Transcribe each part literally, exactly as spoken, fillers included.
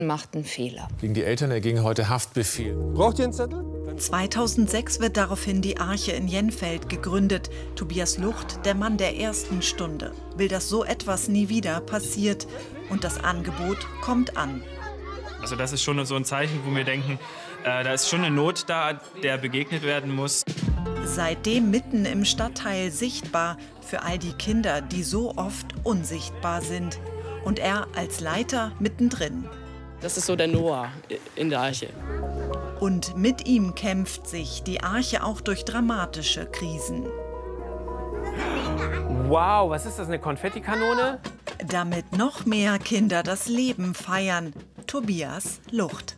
machten Fehler. Gegen die Eltern erging heute Haftbefehl. Braucht ihr einen Zettel? zweitausendsechs wird daraufhin die Arche in Jenfeld gegründet. Tobias Lucht, der Mann der ersten Stunde, will, dass so etwas nie wieder passiert. Und das Angebot kommt an. Also das ist schon so ein Zeichen, wo wir denken, äh, da ist schon eine Not da, der begegnet werden muss. Seitdem mitten im Stadtteil sichtbar für all die Kinder, die so oft unsichtbar sind. Und er als Leiter mittendrin. Das ist so der Noah in der Arche. Und mit ihm kämpft sich die Arche auch durch dramatische Krisen. Wow, was ist das, eine Konfettikanone? Damit noch mehr Kinder das Leben feiern. Tobias Lucht.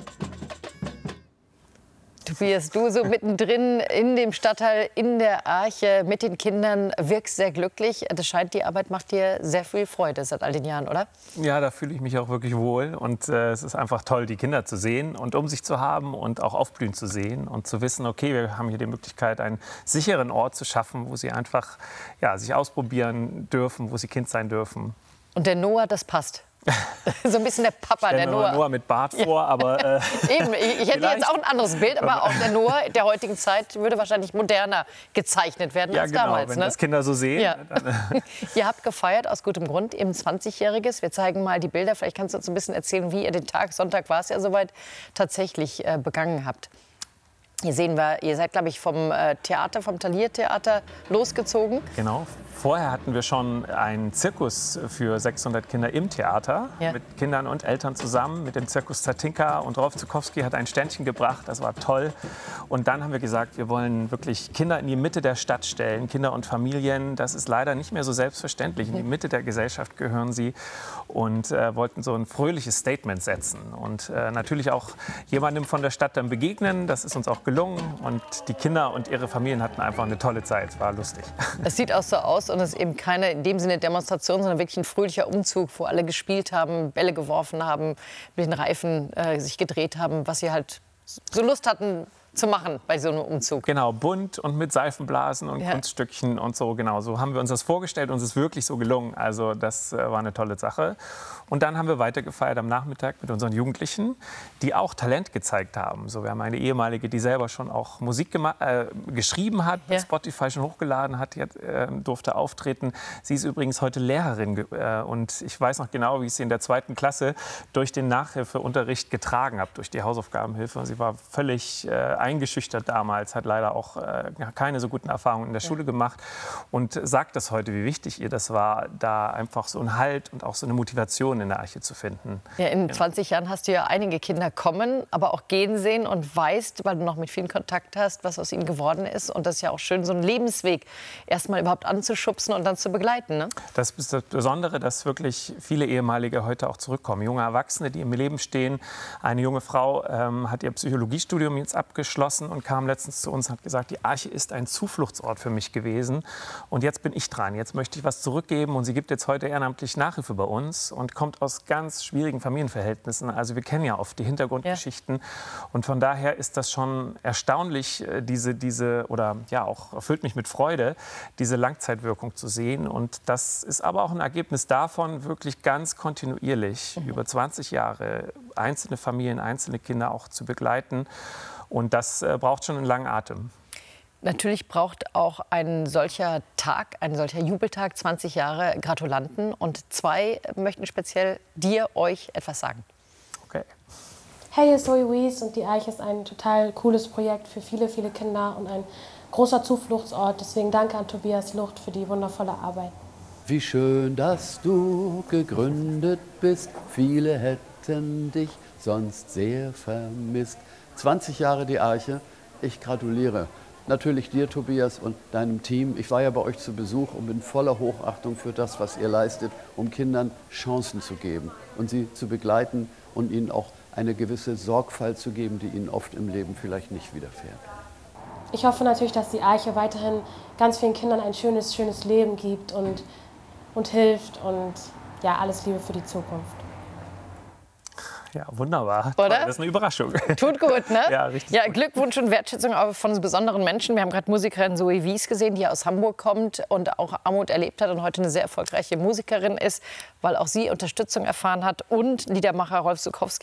Tobias, du so mittendrin in dem Stadtteil, in der Arche mit den Kindern, wirkst sehr glücklich. Das scheint, die Arbeit macht dir sehr viel Freude seit all den Jahren, oder? Ja, da fühle ich mich auch wirklich wohl. Und äh, es ist einfach toll, die Kinder zu sehen und um sich zu haben und auch aufblühen zu sehen und zu wissen, okay, wir haben hier die Möglichkeit, einen sicheren Ort zu schaffen, wo sie einfach ja, sich ausprobieren dürfen, wo sie Kind sein dürfen. Und der Noah, das passt. So ein bisschen der Papa, der Noah. Noah mit Bart vor, ja. aber... Äh, Eben, ich, ich hätte jetzt auch ein anderes Bild, aber auch der Noah der heutigen Zeit würde wahrscheinlich moderner gezeichnet werden ja, als genau, damals. wenn ne? das Kinder so sehen. Ja. Dann, äh. Ihr habt gefeiert, aus gutem Grund, eben zwanzigjähriges. Wir zeigen mal die Bilder. Vielleicht kannst du uns ein bisschen erzählen, wie ihr den Tag, Sonntag war es ja soweit, tatsächlich äh, begangen habt. Hier sehen wir, ihr seid, glaube ich, vom äh, Theater, vom Thalia-Theater losgezogen. Genau. Vorher hatten wir schon einen Zirkus für sechshundert Kinder im Theater. Ja. Mit Kindern und Eltern zusammen. Mit dem Zirkus Zatinka. Und Rolf Zukowski hat ein Ständchen gebracht. Das war toll. Und dann haben wir gesagt, wir wollen wirklich Kinder in die Mitte der Stadt stellen. Kinder und Familien. Das ist leider nicht mehr so selbstverständlich. In die Mitte der Gesellschaft gehören sie. Und äh, wollten so ein fröhliches Statement setzen. Und äh, natürlich auch jemandem von der Stadt dann begegnen. Das ist uns auch gelungen. Und die Kinder und ihre Familien hatten einfach eine tolle Zeit. Es war lustig. Es sieht auch so aus. Und es ist eben keine in dem Sinne Demonstration, sondern wirklich ein fröhlicher Umzug, wo alle gespielt haben, Bälle geworfen haben, mit den Reifen äh, sich gedreht haben, was sie halt so Lust hatten zu machen bei so einem Umzug. Genau, bunt und mit Seifenblasen und ja. Kunststückchen und so. Genau, so haben wir uns das vorgestellt und es ist wirklich so gelungen. Also das äh, war eine tolle Sache. Und dann haben wir weitergefeiert am Nachmittag mit unseren Jugendlichen, die auch Talent gezeigt haben. So, wir haben eine ehemalige, die selber schon auch Musik äh, geschrieben hat, ja. Spotify schon hochgeladen hat, die hat, äh, durfte auftreten. Sie ist übrigens heute Lehrerin äh, und ich weiß noch genau, wie ich sie in der zweiten Klasse durch den Nachhilfeunterricht getragen habe, durch die Hausaufgabenhilfe. Sie war völlig äh, eingeschüchtert damals, hat leider auch äh, keine so guten Erfahrungen in der Schule gemacht und sagt das heute, wie wichtig ihr das war, da einfach so einen Halt und auch so eine Motivation in der Arche zu finden. Ja, in ja. zwanzig Jahren hast du ja einige Kinder kommen, aber auch gehen sehen und weißt, weil du noch mit vielen Kontakt hast, was aus ihnen geworden ist. Und das ist ja auch schön, so einen Lebensweg erst mal überhaupt anzuschubsen und dann zu begleiten. Ne? Das ist das Besondere, dass wirklich viele Ehemalige heute auch zurückkommen. Junge Erwachsene, die im Leben stehen. Eine junge Frau ähm, hat ihr Psychologiestudium jetzt abgeschlossen und kam letztens zu uns und hat gesagt, die Arche ist ein Zufluchtsort für mich gewesen. Und jetzt bin ich dran. Jetzt möchte ich was zurückgeben. Und sie gibt jetzt heute ehrenamtlich Nachhilfe bei uns und kommt aus ganz schwierigen Familienverhältnissen. Also wir kennen ja oft die Hintergrundgeschichten. Ja. Und von daher ist das schon erstaunlich, diese, diese, oder ja auch erfüllt mich mit Freude, diese Langzeitwirkung zu sehen. Und das ist aber auch ein Ergebnis davon, wirklich ganz kontinuierlich mhm. über zwanzig Jahre einzelne Familien, einzelne Kinder auch zu begleiten. Und das äh, braucht schon einen langen Atem. Natürlich braucht auch ein solcher Tag, ein solcher Jubeltag, zwanzig Jahre Gratulanten. Und zwei möchten speziell dir, euch etwas sagen. Okay. Hey, hier ist Zoe Wies und die Arche ist ein total cooles Projekt für viele, viele Kinder und ein großer Zufluchtsort. Deswegen danke an Tobias Lucht für die wundervolle Arbeit. Wie schön, dass du gegründet bist. Viele hätten dich sonst sehr vermisst. zwanzig Jahre die Arche. Ich gratuliere. Natürlich dir, Tobias, und deinem Team. Ich war ja bei euch zu Besuch und bin voller Hochachtung für das, was ihr leistet, um Kindern Chancen zu geben und sie zu begleiten und ihnen auch eine gewisse Sorgfalt zu geben, die ihnen oft im Leben vielleicht nicht widerfährt. Ich hoffe natürlich, dass die Arche weiterhin ganz vielen Kindern ein schönes, schönes Leben gibt und, und hilft. Und ja, alles Liebe für die Zukunft. Ja, wunderbar. Oder? Das ist eine Überraschung. Tut gut, ne? Ja, richtig. Ja, Glückwunsch und Wertschätzung auch von besonderen Menschen. Wir haben gerade Musikerin Zoe Wies gesehen, die aus Hamburg kommt und auch Armut erlebt hat und heute eine sehr erfolgreiche Musikerin ist, weil auch sie Unterstützung erfahren hat. Und Liedermacher Rolf Zukowski.